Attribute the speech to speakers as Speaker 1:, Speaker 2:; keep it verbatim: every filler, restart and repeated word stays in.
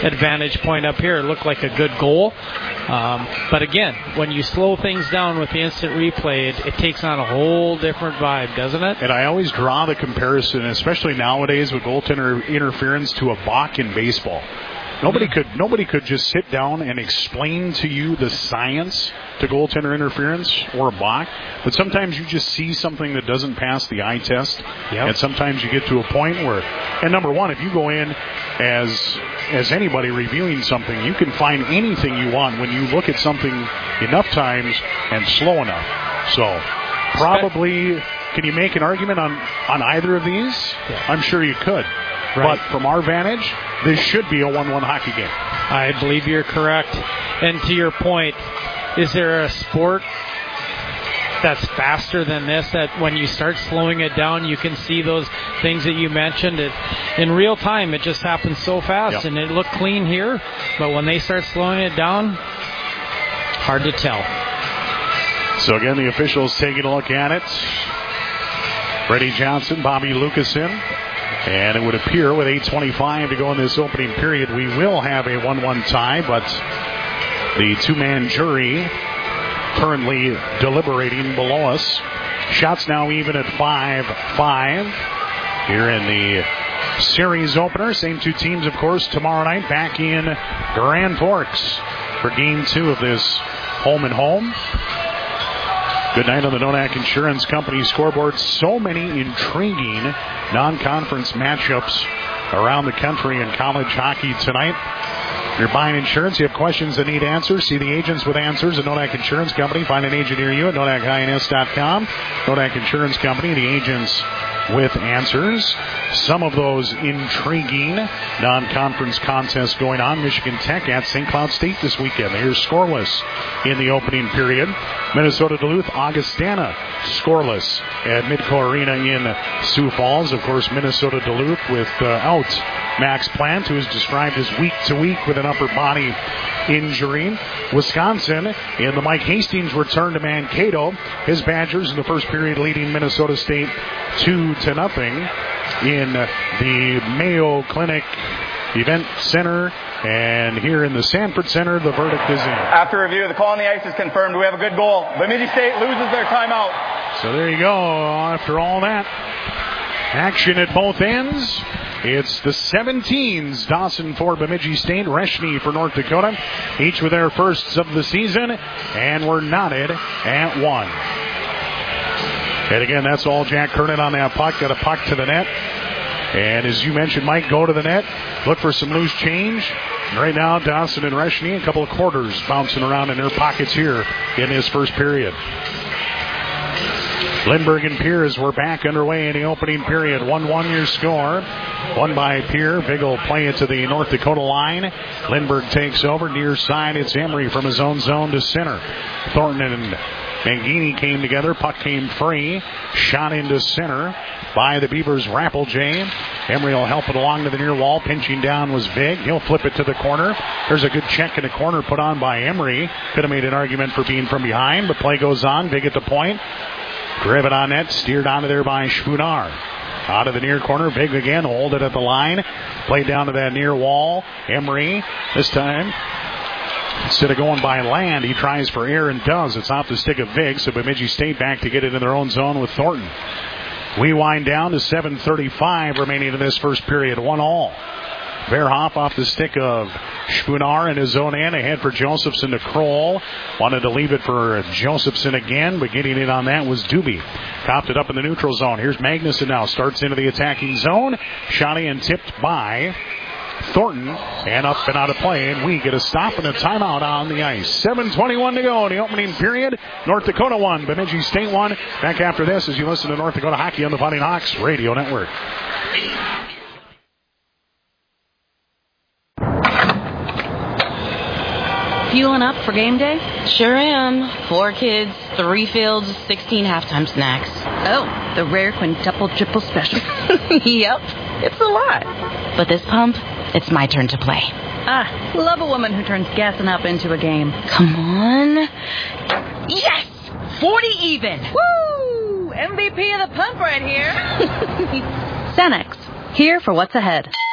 Speaker 1: advantage point up here. It looked like a good goal. Um, but again, when you slow things down with the instant replay, it, it takes on a whole different vibe, doesn't it?
Speaker 2: And I always draw the comparison, especially nowadays with goaltender interference, to a balk in baseball. Nobody could nobody could just sit down and explain to you the science to goaltender interference or a balk. But sometimes you just see something that doesn't pass the eye test.
Speaker 1: Yep.
Speaker 2: And sometimes you get to a point where, and number one, if you go in as as anybody reviewing something, you can find anything you want when you look at something enough times and slow enough. So probably, can you make an argument on, on either of these?
Speaker 1: Yeah.
Speaker 2: I'm sure you could.
Speaker 1: Right.
Speaker 2: But from our vantage, this should be a one one hockey game.
Speaker 1: I believe you're correct. And to your point, is there a sport that's faster than this, that when you start slowing it down, you can see those things that you mentioned? It, in real time, it just happens so fast,
Speaker 2: yep.
Speaker 1: and it looked clean here. But when they start slowing it down, hard to tell.
Speaker 2: So again, the officials taking a look at it. Freddie Johnson, Bobby Lucasen. And it would appear with eight twenty-five to go in this opening period, we will have a one one tie, but the two-man jury currently deliberating below us. Shots now even at five five here in the series opener. Same two teams, of course, tomorrow night back in Grand Forks for game two of this home and home. Good night on the Nodak Insurance Company scoreboard. So many intriguing non-conference matchups around the country in college hockey tonight. If you're buying insurance, you have questions that need answers, see the agents with answers at Nodak Insurance Company. Find an agent near you at Nodak I N S dot com. Nodak Insurance Company, the agents with answers. Some of those intriguing non-conference contests going on. Michigan Tech at Saint Cloud State this weekend. They're scoreless in the opening period. Minnesota Duluth, Augustana scoreless at Midco Arena in Sioux Falls. Of course, Minnesota Duluth without uh, Max Plant, who is described as week to week with an upper body injury. Wisconsin in the Mike Hastings return to Mankato. His Badgers in the first period leading Minnesota State two to nothing in the Mayo Clinic Event Center. And here in the Sanford Center, the verdict is in.
Speaker 3: After review, the call on the ice is confirmed. We have a good goal. Bemidji State loses their timeout.
Speaker 2: So there you go. After all that action at both ends, it's the seventeens. Dawson for Bemidji State, Reshny for North Dakota, each with their firsts of the season, and we're knotted at one. And again, that's all Jack Kernan on that puck. Got a puck to the net. And as you mentioned, Mike, go to the net, look for some loose change. And right now, Dawson and Reshny, a couple of quarters bouncing around in their pockets here in this first period. Lindbergh and Piers were back underway in the opening period. one one your score. One by Pier. Big will play it to the North Dakota line. Lindbergh takes over. Near side, it's Emery from his own zone to center. Thornton and Mangini came together. Puck came free. Shot into center by the Beavers' Rappeljay. Emery will help it along to the near wall. Pinching down was Big. He'll flip it to the corner. There's a good check in the corner put on by Emery. Could have made an argument for being from behind, but play goes on. Big at the point. Driven on net. Steered onto there by Spunar. Out of the near corner. Big again. Hold it at the line. Played down to that near wall. Emery this time, instead of going by land, he tries for air and does. It's off the stick of Vig, so Bemidji State back to get it in their own zone with Thornton. We wind down to seven thirty-five remaining in this first period. One all. Verhoff off the stick of Spunar in his own end. Ahead for Josephson to Kroll. Wanted to leave it for Josephson again, but getting in on that was Doobie. Copped it up in the neutral zone. Here's Magnuson now. Starts into the attacking zone. Shotty and tipped by Thornton, and up and out of play, and we get a stop and a timeout on the ice. seven twenty-one to go in the opening period. North Dakota won, Bemidji State won. Back after this as you listen to North Dakota Hockey on the Fighting Hawks Radio Network.
Speaker 4: Fueling up for game day?
Speaker 5: Sure am. Four kids, three fields, sixteen halftime snacks.
Speaker 4: Oh, the rare quintuple triple special.
Speaker 5: Yep, it's a lot. But this pump, it's my turn to play.
Speaker 4: Ah, love a woman who turns gassing up into a game.
Speaker 5: Come on. Yes! forty even!
Speaker 4: Woo! M V P of the pump right here. Cenex, here for what's ahead.